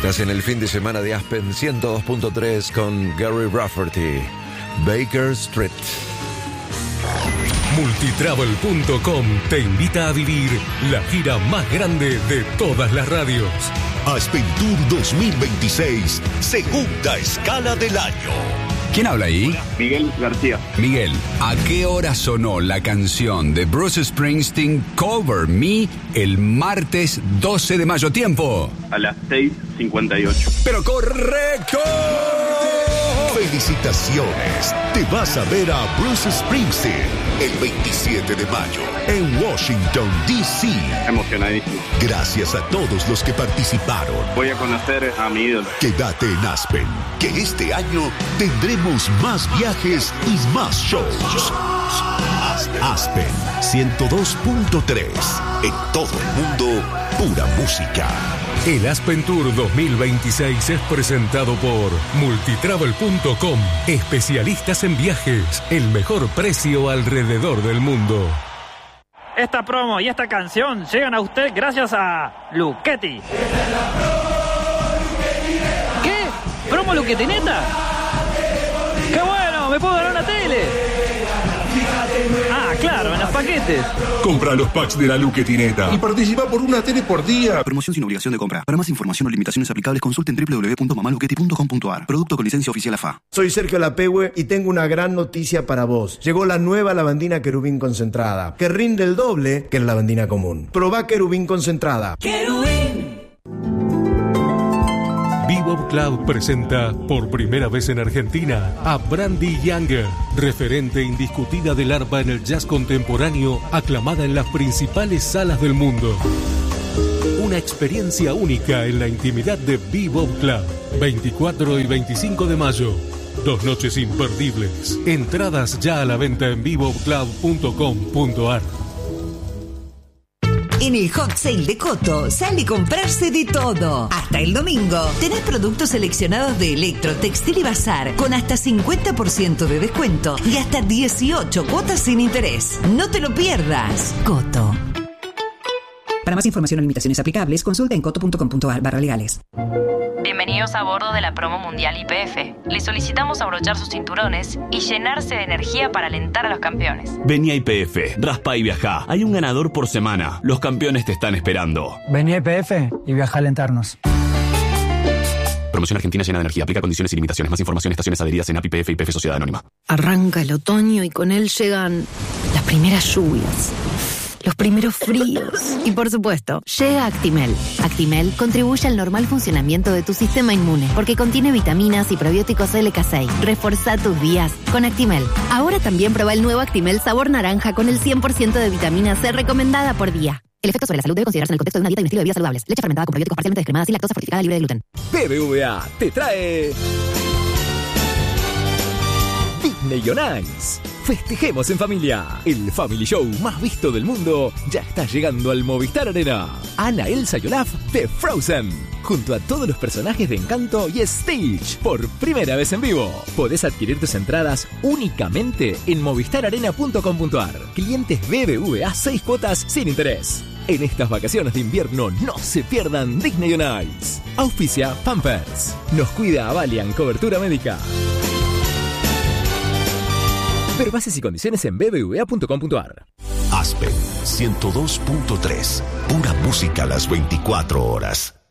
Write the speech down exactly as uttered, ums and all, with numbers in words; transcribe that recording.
Estás en el fin de semana de Aspen ciento dos punto tres con Gary Rafferty, Baker Street. Multitravel punto com te invita a vivir la gira más grande de todas las radios. Aspen Tour dos mil veintiséis, segunda escala del año. ¿Quién habla ahí? Miguel García. Miguel, ¿a qué hora sonó la canción de Bruce Springsteen, Cover Me, el martes doce de mayo? ¿Tiempo? A las seis cincuenta y ocho. ¡Pero correcto! ¡Felicitaciones! Te vas a ver a Bruce Springsteen el veintisiete de mayo en Washington, D C Emocionadísimo. Gracias a todos los que participaron. Voy a conocer a mi ídolo. Quédate en Aspen, que este año tendremos más viajes y más shows. Aspen ciento dos punto tres. En todo el mundo, pura música. El Aspen Tour dos mil veintiséis es presentado por Multitravel punto com. Especialistas en viajes. El mejor precio alrededor del mundo. Esta promo y esta canción llegan a usted gracias a Luchetti. ¿Qué? ¿Promo Luchetineta? ¡Qué bueno! ¡Me puedo ganar una tele! Ah, claro, en los paquetes. Compra los packs de la Luchetineta y participa por una tele por día. Promoción sin obligación de compra. Para más información o limitaciones aplicables, consulten doble u doble u doble u punto mamaluchetti punto com punto a r. Producto con licencia oficial A F A. Soy Sergio Lapehue y tengo una gran noticia para vos. Llegó la nueva lavandina Querubín concentrada, que rinde el doble que la lavandina común. Probá Querubín concentrada. Querubín. Bebop Club presenta por primera vez en Argentina a Brandy Younger, referente indiscutida del arpa en el jazz contemporáneo, aclamada en las principales salas del mundo. Una experiencia única en la intimidad de Bebop Club, veinticuatro y veinticinco de mayo. Dos noches imperdibles. Entradas ya a la venta en bebop club punto com punto a r. En el Hot Sale de Coto sale a comprarse de todo. Hasta el domingo tenés productos seleccionados de electro, textil y bazar con hasta cincuenta por ciento de descuento y hasta dieciocho cuotas sin interés. No te lo pierdas. Coto. Para más información o limitaciones aplicables, consulta en coto punto com punto a r barra legales. Bienvenidos a bordo de la promo mundial Y P F. Les solicitamos abrochar sus cinturones y llenarse de energía para alentar a los campeones. Vení a Y P F, raspa y viajá. Hay un ganador por semana. Los campeones te están esperando. Vení a Y P F y viajá a alentarnos. Promoción argentina llena de energía. Aplica condiciones y limitaciones. Más información en estaciones adheridas en A P I P F y P F Sociedad Anónima. Arranca el otoño y con él llegan las primeras lluvias, los primeros fríos y, por supuesto, llega Actimel. Actimel contribuye al normal funcionamiento de tu sistema inmune porque contiene vitaminas y probióticos L K seis. Reforzá tus días con Actimel. Ahora también prueba el nuevo Actimel sabor naranja con el cien por ciento de vitamina C recomendada por día. El efecto sobre la salud debe considerarse en el contexto de una dieta y un estilo de vida saludables. Leche fermentada con probióticos parcialmente descremadas y lactosa fortificada libre de gluten. B B V A te trae Disney on Ice. Festejemos en familia. El Family Show más visto del mundo ya está llegando al Movistar Arena. Anna, Elsa y Olaf de Frozen, junto a todos los personajes de Encanto y Stitch, por primera vez en vivo. Podés adquirir tus entradas únicamente en movistar arena punto com punto a r. Clientes B B V A seis cuotas sin interés. En estas vacaciones de invierno no se pierdan Disney on Ice. Auspicia Pampers. Nos cuida Avalian Cobertura Médica. Ver bases y condiciones en b b v a punto com punto a r. Aspen ciento dos punto tres. Pura música a las veinticuatro horas.